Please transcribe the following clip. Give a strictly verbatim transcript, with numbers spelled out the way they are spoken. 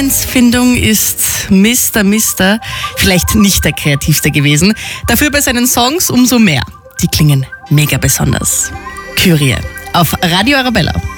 Namensfindung ist Mister Mister vielleicht nicht der kreativste gewesen. Dafür bei seinen Songs umso mehr. Die klingen mega besonders. Kyrie auf Radio Arabella.